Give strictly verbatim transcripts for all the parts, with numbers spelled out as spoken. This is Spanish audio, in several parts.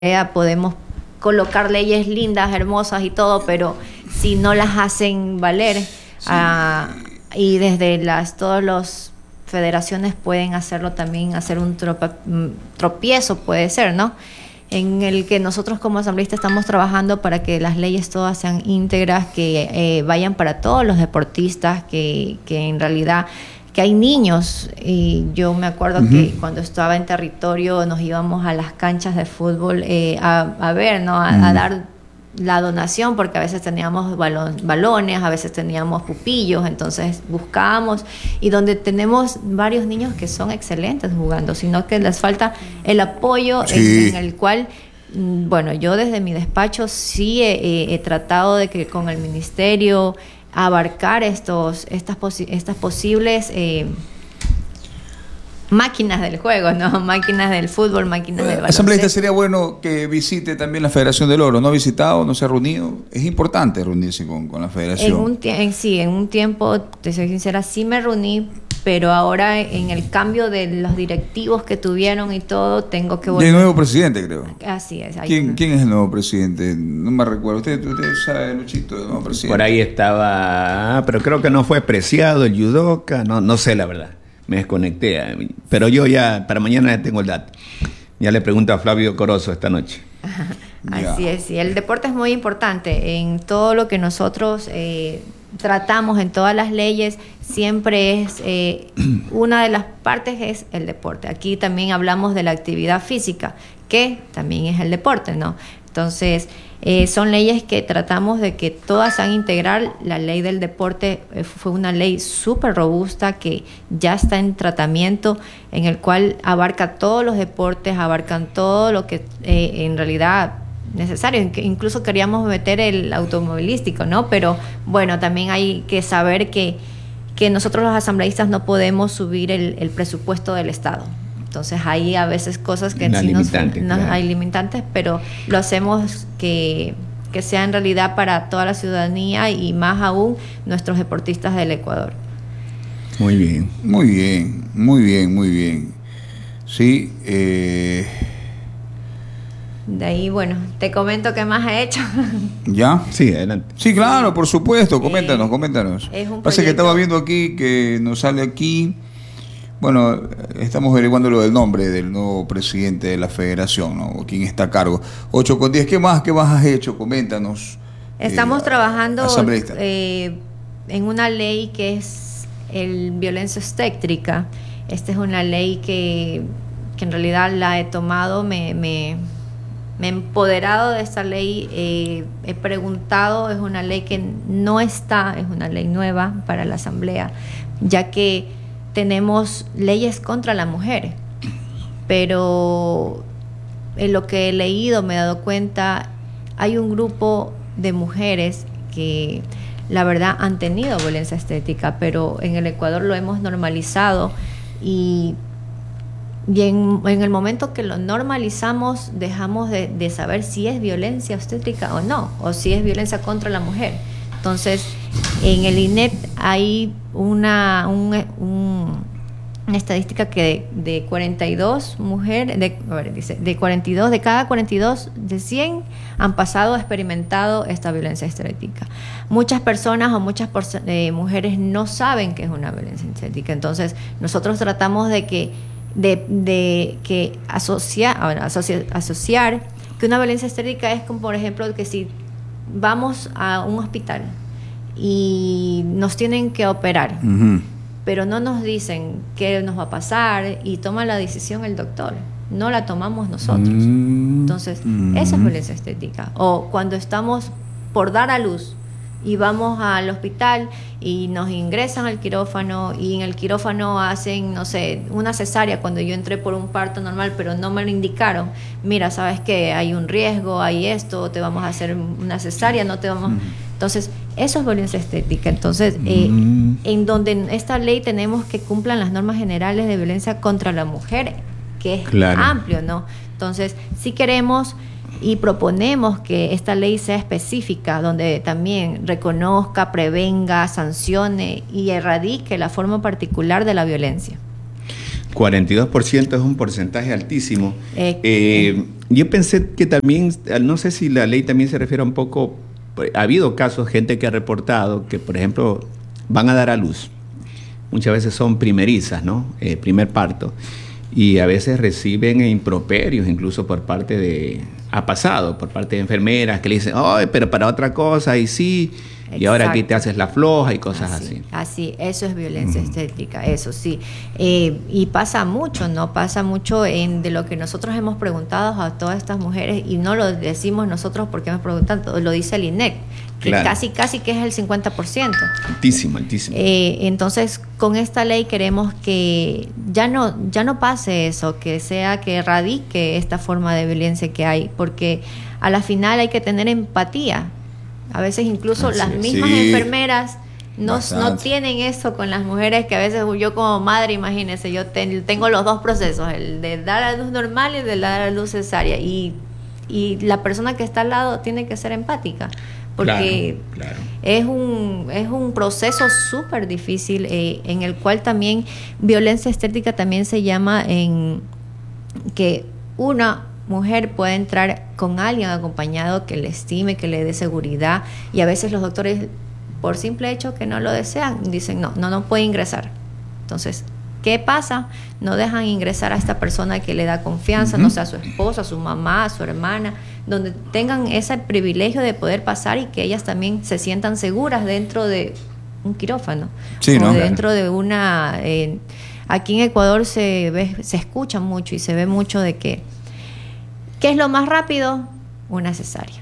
podemos colocar leyes lindas, hermosas y todo, pero si no las hacen valer, sí. uh, y desde las todas las federaciones pueden hacerlo también, hacer un tropa, tropiezo puede ser, ¿no? En el que nosotros como asambleístas estamos trabajando para que las leyes todas sean íntegras, que eh, vayan para todos los deportistas, que, que en realidad que hay niños, y yo me acuerdo uh-huh. que cuando estaba en territorio nos íbamos a las canchas de fútbol eh, a, a ver, ¿no? A, uh-huh. a dar la donación, porque a veces teníamos balon, balones, a veces teníamos pupillos, entonces buscábamos, y donde tenemos varios niños que son excelentes jugando, sino que les falta el apoyo sí. en, en el cual, bueno, yo desde mi despacho sí he, he, he tratado de que con el ministerio abarcar estos estas, posi- estas posibles eh, máquinas del juego, ¿no? Máquinas del fútbol, máquinas del baloncesto. Asambleísta, sería bueno que visite también la Federación del Oro. ¿No ha visitado? ¿No se ha reunido? Es importante reunirse con, con la Federación. En un tie- en, sí, en un tiempo, te soy sincera, sí me reuní, pero ahora en el cambio de los directivos que tuvieron y todo, tengo que volver. Y el nuevo presidente, creo. Así es. ¿Quién, ¿Quién es el nuevo presidente? No me recuerdo. ¿Usted, usted sabe, Luchito, el nuevo presidente? Por ahí estaba, pero creo que no fue preciado el judoka, no, no sé la verdad. Me desconecté, pero yo ya para mañana ya tengo el dato. Ya le pregunto a Flavio Corozo esta noche. Así es, sí. El deporte es muy importante en todo lo que nosotros eh, tratamos, en todas las leyes, siempre es eh, una de las partes es el deporte. Aquí también hablamos de la actividad física, que también es el deporte, ¿no? Entonces, eh, son leyes que tratamos de que todas sean integral. La ley del deporte eh, fue una ley súper robusta que ya está en tratamiento, en el cual abarca todos los deportes, abarcan todo lo que eh, en realidad necesario. Incluso queríamos meter el automovilístico, ¿no? Pero bueno, también hay que saber que, que nosotros los asambleístas no podemos subir el, el presupuesto del Estado. Entonces hay a veces cosas que sí nos, nos claro. hay limitantes, pero lo hacemos que, que sea en realidad para toda la ciudadanía y más aún nuestros deportistas del Ecuador. Muy bien, muy bien, muy bien, muy bien. Sí, eh... de ahí, bueno, te comento qué más he hecho. ¿Ya? Sí, adelante. Sí, claro, por supuesto, coméntanos, eh, coméntanos. Es un Pasa que estaba viendo aquí que nos sale aquí. Bueno, estamos averiguando lo del nombre del nuevo presidente de la federación, ¿no? O quién está a cargo. ocho con diez, ¿qué más? ¿Qué más has hecho? Coméntanos. Estamos eh, trabajando eh, en una ley que es el violencia obstétrica. Esta es una ley que, que en realidad la he tomado, me, me, me he empoderado de esta ley, eh, he preguntado, es una ley que no está, es una ley nueva para la Asamblea, ya que tenemos leyes contra la mujer, pero en lo que he leído me he dado cuenta, hay un grupo de mujeres que la verdad han tenido violencia estética, pero en el Ecuador lo hemos normalizado y, y en, en el momento que lo normalizamos dejamos de, de saber si es violencia obstétrica o no, o si es violencia contra la mujer. Entonces, en el I N E T hay una, un, un, una estadística que de, de cuarenta y dos mujeres, de, a ver, dice, de cuarenta y dos, de cada cuarenta y dos de cien han pasado, experimentado esta violencia estética. Muchas personas o muchas eh, mujeres no saben que es una violencia estética. Entonces, nosotros tratamos de que, de, de que asocia, ahora, asocia, asociar que una violencia estética es como, por ejemplo, que si vamos a un hospital y nos tienen que operar, uh-huh. pero no nos dicen qué nos va a pasar y toma la decisión el doctor, no la tomamos nosotros. Uh-huh. Entonces, uh-huh. esa es violencia estética. O cuando estamos por dar a luz y vamos al hospital y nos ingresan al quirófano y en el quirófano hacen, no sé, una cesárea cuando yo entré por un parto normal, pero no me lo indicaron. Mira, sabes que hay un riesgo, hay esto, te vamos a hacer una cesárea, no te vamos... Entonces, eso es violencia estética. Entonces, eh, mm. en donde en esta ley tenemos que cumplan las normas generales de violencia contra la mujer, que es claro. amplio, ¿no? Entonces, si queremos y proponemos que esta ley sea específica, donde también reconozca, prevenga, sancione y erradique la forma particular de la violencia. cuarenta y dos por ciento es un porcentaje altísimo. Eh, eh, yo pensé que también, no sé si la ley también se refiere un poco, ha habido casos, gente que ha reportado que, por ejemplo, van a dar a luz. Muchas veces son primerizas, ¿no? Eh, primer parto. Y a veces reciben improperios, incluso por parte de, ha pasado, por parte de enfermeras que le dicen, ay, pero para otra cosa, y sí, y ahora aquí te haces la floja y cosas así. Así, así. Eso es violencia uh-huh. estética, eso sí. Eh, y pasa mucho, ¿no? Pasa mucho en de lo que nosotros hemos preguntado a todas estas mujeres, y no lo decimos nosotros porque hemos preguntado, lo dice el I N E C, que claro. casi, casi que es el cincuenta por ciento. Altísimo, altísimo. Eh, entonces, con esta ley queremos que ya no, ya no pase eso, que sea que erradique esta forma de violencia que hay, porque a la final hay que tener empatía. A veces incluso Así las mismas sí. enfermeras no, no tienen eso con las mujeres, que a veces yo como madre, imagínense, yo ten, tengo los dos procesos, el de dar a luz normal y el de dar a luz cesárea, y, y la persona que está al lado tiene que ser empática, porque claro, claro. es un es un proceso súper difícil, eh, en el cual también violencia estética también se llama en que una mujer puede entrar con alguien acompañado que le estime, que le dé seguridad, y a veces los doctores, por simple hecho que no lo desean, dicen no, no, no puede ingresar. Entonces, ¿qué pasa? No dejan ingresar a esta persona que le da confianza, uh-huh. no sea su esposa, su mamá, su hermana, donde tengan ese privilegio de poder pasar y que ellas también se sientan seguras dentro de un quirófano, sí, o ¿no? dentro claro. de una... Eh, aquí en Ecuador se ve, se escucha mucho y se ve mucho de que ¿qué es lo más rápido? Una cesárea.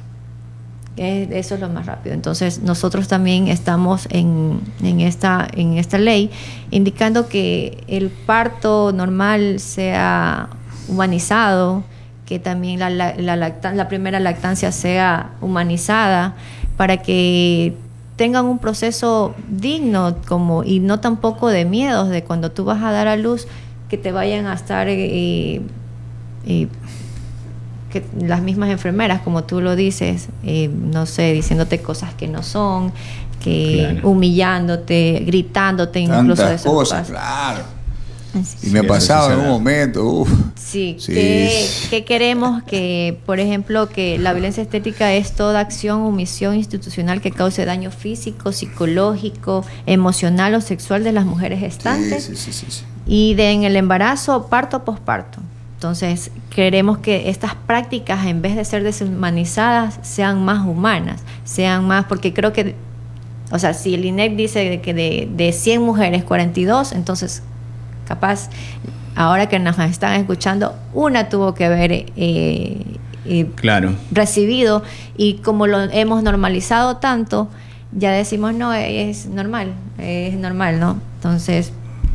Eso es lo más rápido. Entonces, nosotros también estamos en, en, esta, en esta ley indicando que el parto normal sea humanizado, que también la, la, la, lactan, la primera lactancia sea humanizada, para que tengan un proceso digno como, y no tampoco de miedos de cuando tú vas a dar a luz, que te vayan a estar... Eh, eh, que las mismas enfermeras, como tú lo dices, eh, no sé, diciéndote cosas que no son, que claro. humillándote, gritándote, tantas incluso de eso cosas, claro. Así. Y me ha pasado en un momento, uf. Sí, sí. que, que queremos que, por ejemplo, que la violencia estética es toda acción o omisión institucional que cause daño físico, psicológico, emocional o sexual de las mujeres gestantes, sí, sí, sí, sí, sí. y de en el embarazo, parto, posparto. Entonces, queremos que estas prácticas, en vez de ser deshumanizadas, sean más humanas, sean más, porque creo que, o sea, si el I N E C dice que de, de cien mujeres, cuarenta y dos, entonces, capaz, ahora que nos están escuchando, una tuvo que haber eh, eh, claro. recibido, y como lo hemos normalizado tanto, ya decimos, no, es normal, es normal, ¿no? Entonces...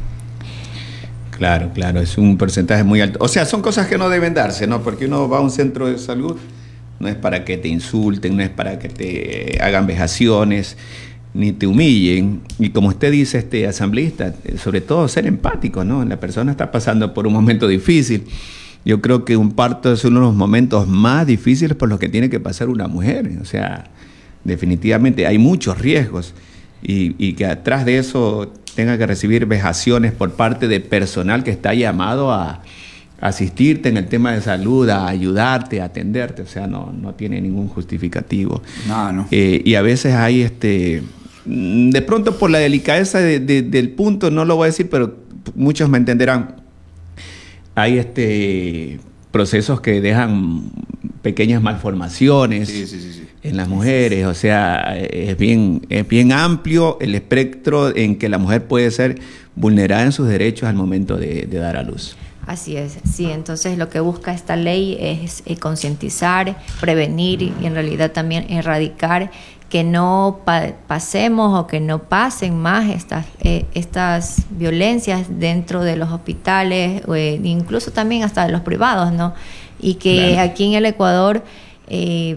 Claro, claro, es un porcentaje muy alto. O sea, son cosas que no deben darse, ¿no? Porque uno va a un centro de salud, no es para que te insulten, no es para que te hagan vejaciones, ni te humillen. Y como usted dice, este asambleísta, sobre todo ser empático, ¿no? La persona está pasando por un momento difícil. Yo creo que un parto es uno de los momentos más difíciles por los que tiene que pasar una mujer. O sea, definitivamente hay muchos riesgos. Y, y que atrás de eso tenga que recibir vejaciones por parte de personal que está llamado a, a asistirte en el tema de salud, a ayudarte, a atenderte. O sea, no, no tiene ningún justificativo. No, no. Eh, y a veces hay, este, de pronto por la delicadeza de, de, del punto, no lo voy a decir, pero muchos me entenderán, hay este, procesos que dejan pequeñas malformaciones. Sí, sí, sí, sí. En las mujeres, o sea, es bien, es bien amplio el espectro en que la mujer puede ser vulnerada en sus derechos al momento de, de dar a luz. Así es, sí, entonces lo que busca esta ley es eh, concientizar, prevenir y en realidad también erradicar que no pa- pasemos o que no pasen más estas, eh, estas violencias dentro de los hospitales, eh, incluso también hasta de los privados, ¿no? Y que claro. aquí en el Ecuador... Eh,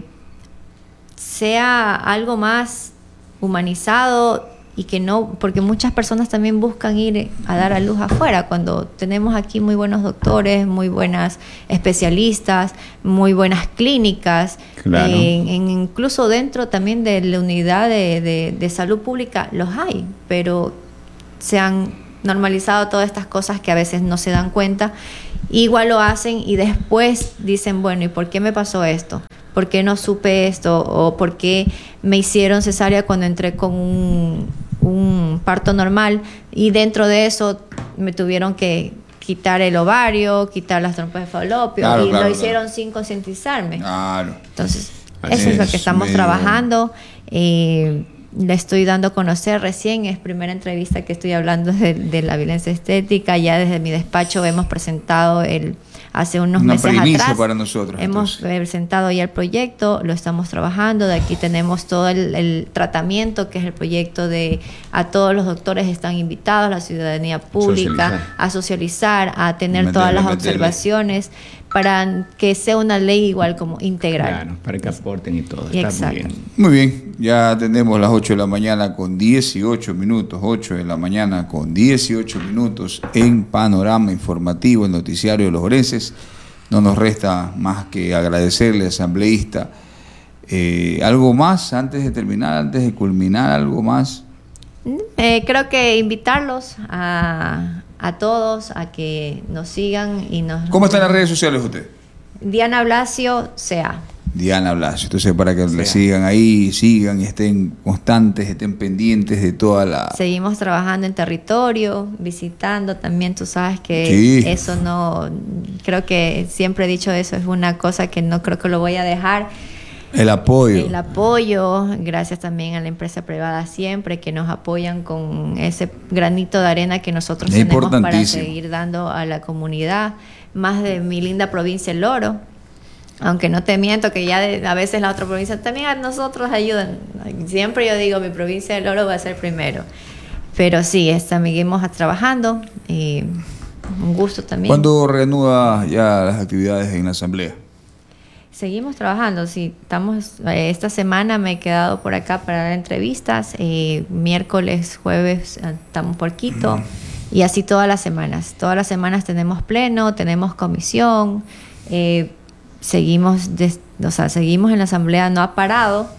sea algo más humanizado y que no, porque muchas personas también buscan ir a dar a luz afuera, cuando tenemos aquí muy buenos doctores, muy buenas especialistas, muy buenas clínicas, claro. en, en, incluso dentro también de la unidad de, de, de salud pública los hay, pero se han normalizado todas estas cosas que a veces no se dan cuenta. Igual lo hacen y después dicen, bueno, ¿y por qué me pasó esto? ¿Por qué no supe esto? ¿O por qué me hicieron cesárea cuando entré con un, un parto normal? Y dentro de eso me tuvieron que quitar el ovario, quitar las trompas de falopio, claro, y claro, lo hicieron claro. sin concientizarme. Claro. Entonces, Así eso es, es lo que estamos medio... trabajando. Eh, le estoy dando a conocer recién, es primera entrevista que estoy hablando de, de la violencia estética. Ya desde mi despacho hemos presentado el hace unos Una meses primicia atrás para nosotros, hemos entonces. presentado ya el proyecto, lo estamos trabajando. De aquí tenemos todo el, el tratamiento, que es el proyecto de a todos los doctores están invitados, la ciudadanía pública, Socializar. a socializar, a tener Meterle, todas las meterle. observaciones, para que sea una ley igual como integral. Claro, para que aporten y todo. Está Exacto. muy bien. Muy bien, ya tenemos las ocho de la mañana con dieciocho minutos, ocho de la mañana con dieciocho minutos en Panorama Informativo, el noticiario de los Orenses. No nos resta más que agradecerle, asambleísta. Eh, ¿Algo más antes de terminar, antes de culminar, algo más? Eh, creo que invitarlos a, a todos a que nos sigan y nos... ¿Cómo están las redes sociales usted? Diana Blasio, sea. Diana Blasio. Entonces, para que Sí. le sigan ahí, sigan y estén constantes, estén pendientes de toda la... Seguimos trabajando en territorio, visitando también. Tú sabes que Sí. eso no... Creo que siempre he dicho eso, es una cosa que no creo que lo voy a dejar. El apoyo. El apoyo, gracias también a la empresa privada siempre, que nos apoyan con ese granito de arena que nosotros Es tenemos para importantísimo. seguir dando a la comunidad, más de mi linda provincia El Oro. Aunque no te miento que ya de, a veces la otra provincia también a nosotros ayudan. Siempre yo digo, mi provincia del Oro va a ser primero. Pero sí, seguimos trabajando y un gusto también. ¿Cuándo reanuda ya las actividades en la asamblea? Seguimos trabajando, sí, estamos, eh, esta semana me he quedado por acá para dar entrevistas, eh, miércoles, jueves eh, estamos por Quito, Mm. y así todas las semanas. Todas las semanas tenemos pleno, tenemos comisión, eh, seguimos, des- o sea, seguimos en la asamblea, no ha parado,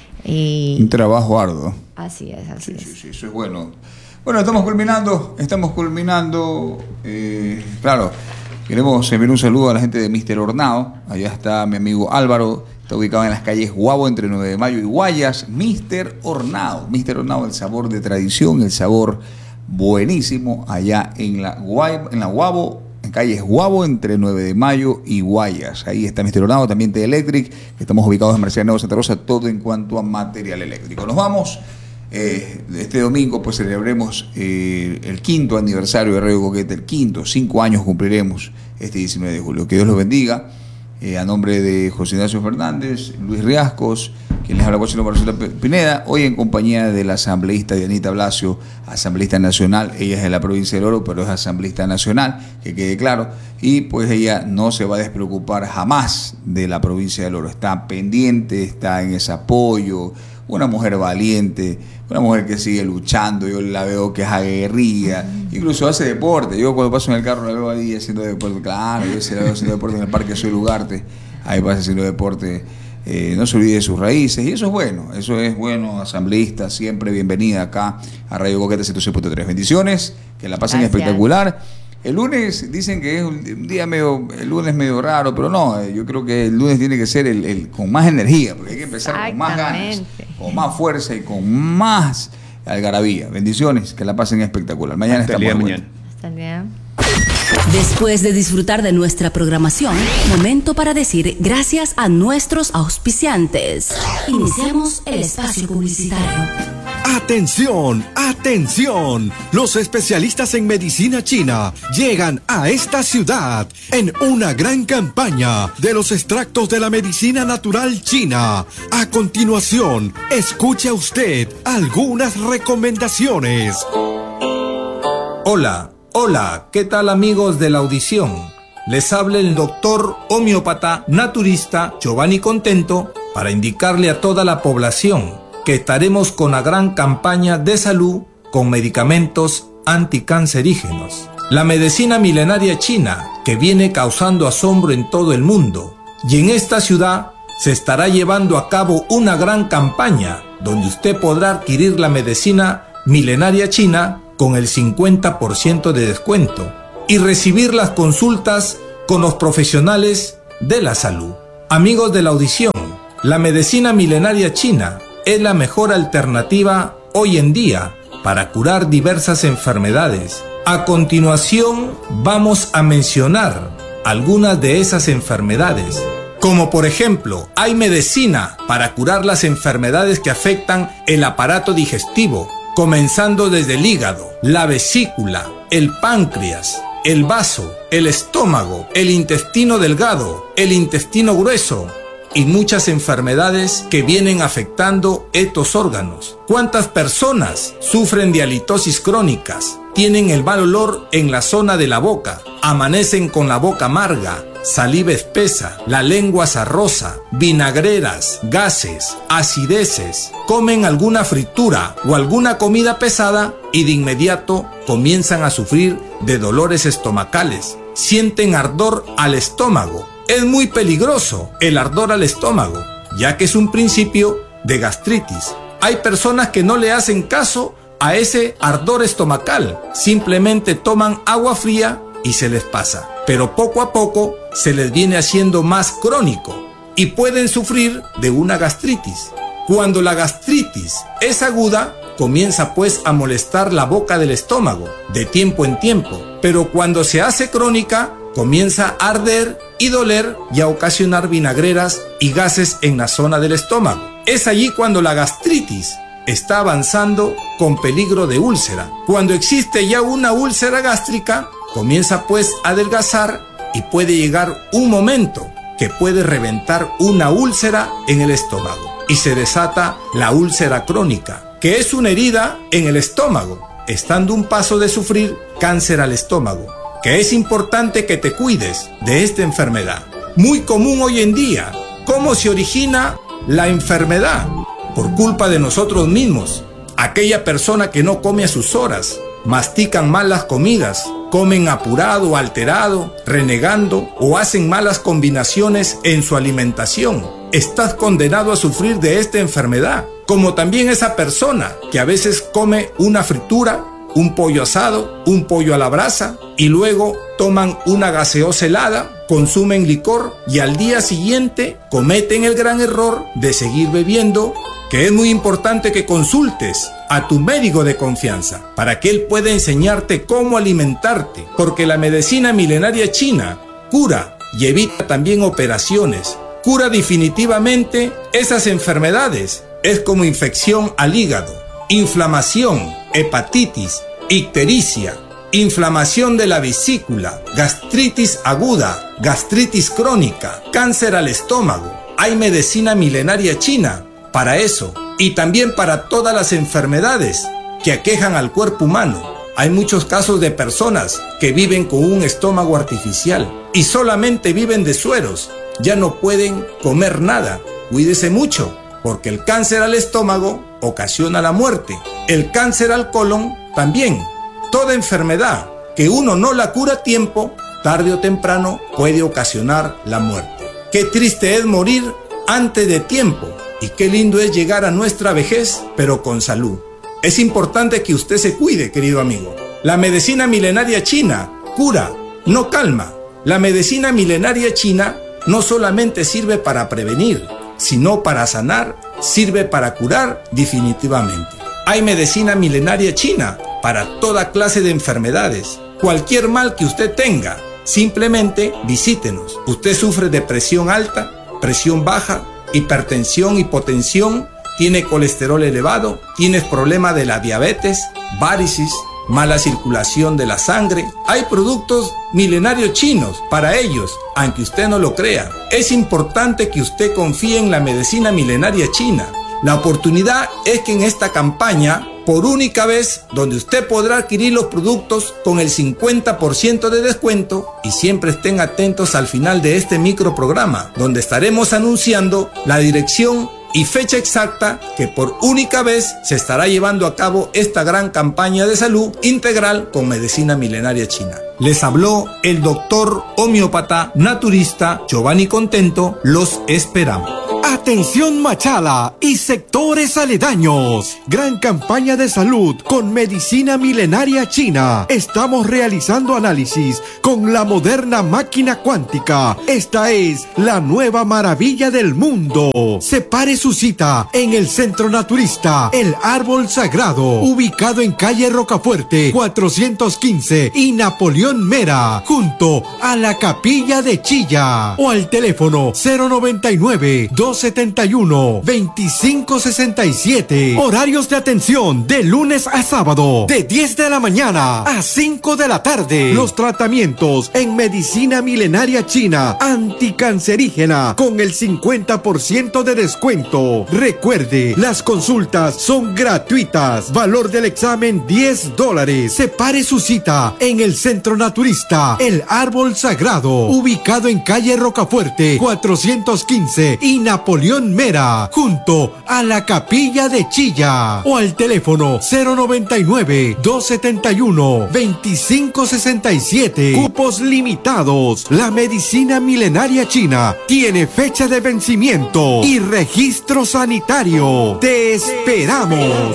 y Un trabajo arduo. así es, así Sí, es. sí, sí, eso es bueno. Bueno, estamos culminando, estamos culminando. Eh, claro, queremos enviar un saludo a la gente de míster Hornado. Allá está mi amigo Álvaro, está ubicado en las calles Guabo, entre nueve de mayo y Guayas. míster Hornado, míster Hornado, el sabor de tradición, el sabor buenísimo, allá en la, Guay- en la Guabo, en calles Guabo, entre nueve de mayo y Guayas. Ahí está míster Hornado, también T-Electric, que estamos ubicados en Mercedes Nuevo Santa Rosa, todo en cuanto a material eléctrico. Nos vamos. Eh, este domingo pues celebremos eh, el quinto aniversario de Radio Coqueta, el quinto, cinco años cumpliremos este diecinueve de julio. Que Dios los bendiga. Eh, a nombre de José Ignacio Fernández, Luis Riascos, quien les habla, Guachino Marcela Pineda, hoy en compañía de la asambleísta Dianita Blasio, asambleísta nacional. Ella es de la provincia del Oro, pero es asambleísta nacional, que quede claro, y pues ella no se va a despreocupar jamás de la provincia del Oro, está pendiente, está en ese apoyo, una mujer valiente, una mujer que sigue luchando. Yo la veo que es aguerrida, incluso hace deporte. Yo cuando paso en el carro la veo ahí haciendo deporte. Claro, yo se la veo haciendo deporte en el Parque Soy Lugarte, ahí pasa haciendo deporte. Eh, no se olvide de sus raíces, y eso es bueno, eso es bueno. Asambleísta, siempre bienvenida acá a Radio Coqueta ciento seis punto tres. Bendiciones, que la pasen Gracias. espectacular. El lunes dicen que es un día medio, el lunes medio raro, pero no, eh, yo creo que el lunes tiene que ser el, el con más energía, porque hay que empezar con más ganas, Exactamente. con más fuerza y con más algarabía. Bendiciones, que la pasen espectacular. Mañana Hasta el día estamos de de mañana. vuelta. Hasta el día. Después de disfrutar de nuestra programación, momento para decir gracias a nuestros auspiciantes. Iniciamos el espacio publicitario. Atención, atención. Los especialistas en medicina china llegan a esta ciudad en una gran campaña de los extractos de la medicina natural china. A continuación, escucha usted algunas recomendaciones. Hola, hola, ¿qué tal amigos de la audición? Les habla el doctor homeópata naturista Giovanni Contento para indicarle a toda la población que estaremos con la gran campaña de salud con medicamentos anticancerígenos. La medicina milenaria china que viene causando asombro en todo el mundo, y en esta ciudad se estará llevando a cabo una gran campaña donde usted podrá adquirir la medicina milenaria china con el cincuenta por ciento de descuento y recibir las consultas con los profesionales de la salud. Amigos de la audición, la medicina milenaria china es la mejor alternativa hoy en día para curar diversas enfermedades. A continuación vamos a mencionar algunas de esas enfermedades, como por ejemplo, hay medicina para curar las enfermedades que afectan el aparato digestivo, comenzando desde el hígado, la vesícula, el páncreas, el vaso, el estómago, el intestino delgado, el intestino grueso y muchas enfermedades que vienen afectando estos órganos. ¿Cuántas personas sufren de halitosis crónicas? Tienen el mal olor en la zona de la boca, amanecen con la boca amarga, saliva espesa, la lengua sarrosa, vinagreras, gases, acideces, comen alguna fritura o alguna comida pesada y de inmediato comienzan a sufrir de dolores estomacales, sienten ardor al estómago. Es muy peligroso el ardor al estómago, ya que es un principio de gastritis. Hay personas que no le hacen caso a ese ardor estomacal, simplemente toman agua fría y se les pasa, pero poco a poco se les viene haciendo más crónico y pueden sufrir de una gastritis. Cuando la gastritis es aguda, comienza pues a molestar la boca del estómago de tiempo en tiempo, pero cuando se hace crónica, comienza a arder y doler y a ocasionar vinagreras y gases en la zona del estómago. Es allí cuando la gastritis está avanzando con peligro de úlcera. Cuando existe ya una úlcera gástrica, comienza pues a adelgazar y puede llegar un momento que puede reventar una úlcera en el estómago y se desata la úlcera crónica, que es una herida en el estómago, estando un paso de sufrir cáncer al estómago, que es importante que te cuides de esta enfermedad. Muy común hoy en día. ¿Cómo se origina la enfermedad? Por culpa de nosotros mismos. Aquella persona que no come a sus horas, mastican mal las comidas, comen apurado, alterado, renegando o hacen malas combinaciones en su alimentación. Estás condenado a sufrir de esta enfermedad. Como también esa persona que a veces come una fritura, un pollo asado, un pollo a la brasa y luego toman una gaseosa helada, consumen licor y al día siguiente cometen el gran error de seguir bebiendo, que es muy importante que consultes a tu médico de confianza para que él pueda enseñarte cómo alimentarte, porque la medicina milenaria china cura y evita también operaciones, cura definitivamente esas enfermedades. Es como infección al hígado, inflamación, hepatitis, ictericia, inflamación de la vesícula, gastritis aguda, gastritis crónica, cáncer al estómago. Hay medicina milenaria china para eso y también para todas las enfermedades que aquejan al cuerpo humano. Hay muchos casos de personas que viven con un estómago artificial y solamente viven de sueros, ya no pueden comer nada. Cuídese mucho, porque el cáncer al estómago ocasiona la muerte. El cáncer al colon también. Toda enfermedad que uno no la cura a tiempo, tarde o temprano puede ocasionar la muerte. Qué triste es morir antes de tiempo y qué lindo es llegar a nuestra vejez, pero con salud. Es importante que usted se cuide, querido amigo. La medicina milenaria china cura, no calma. La medicina milenaria china no solamente sirve para prevenir, sino para sanar, sirve para curar definitivamente. Hay medicina milenaria china para toda clase de enfermedades. Cualquier mal que usted tenga, simplemente visítenos. Usted sufre de presión alta, presión baja, hipertensión, hipotensión, tiene colesterol elevado, tienes problema de la diabetes, varices, mala circulación de la sangre. Hay productos milenarios chinos para ellos, aunque usted no lo crea. Es importante que usted confíe en la medicina milenaria china. La oportunidad es que en esta campaña, por única vez, donde usted podrá adquirir los productos con el cincuenta por ciento de descuento, y siempre estén atentos al final de este microprograma, donde estaremos anunciando la dirección y fecha exacta que por única vez se estará llevando a cabo esta gran campaña de salud integral con medicina milenaria china. Les habló el doctor homeópata naturista Giovanni Contento. Los esperamos. Atención Machala y sectores aledaños. Gran campaña de salud con medicina milenaria china. Estamos realizando análisis con la moderna máquina cuántica. Esta es la nueva maravilla del mundo. Separe su cita en el Centro Naturista El Árbol Sagrado, ubicado en calle Rocafuerte cuatrocientos quince y Napoleón Mera, junto a la Capilla de Chilla, o al teléfono cero noventa y nueve, doscientos setenta y uno, veinticinco sesenta y siete. Horarios de atención de lunes a sábado, de diez de la mañana a cinco de la tarde. Los tratamientos en medicina milenaria china anticancerígena con el cincuenta por ciento de descuento. Recuerde, las consultas son gratuitas. Valor del examen diez dólares. Separe su cita en el Centro Naturista El Árbol Sagrado, ubicado en calle Rocafuerte cuatrocientos quince y Napoleón Mera, junto a la Capilla de Chilla, o al teléfono cero noventa y nueve, doscientos setenta y uno, veinticinco sesenta y siete. Cupos limitados. La medicina milenaria china tiene fecha de vencimiento y registro sanitario. Te esperamos.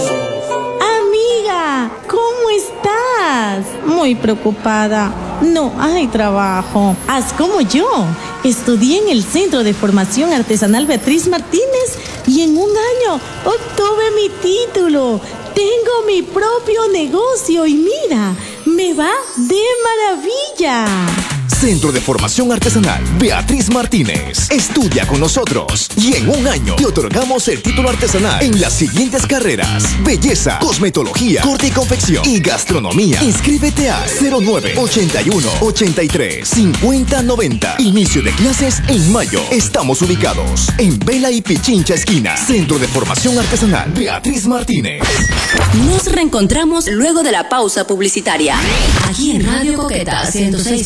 Amiga, ¿cómo estás? Muy preocupada. No hay trabajo. Haz como yo. Estudié en el Centro de Formación Artesanal Beatriz Martínez y en un año obtuve mi título. Tengo mi propio negocio y mira, me va de maravilla. Centro de Formación Artesanal Beatriz Martínez. Estudia con nosotros y en un año te otorgamos el título artesanal en las siguientes carreras: belleza, cosmetología, corte y confección y gastronomía. Inscríbete a cero nueve, ochenta y uno, ochenta y tres, cincuenta, noventa. Inicio de clases en mayo. Estamos ubicados en Vela y Pichincha esquina. Centro de Formación Artesanal Beatriz Martínez. Nos reencontramos luego de la pausa publicitaria. Aquí en Radio Coqueta ciento seis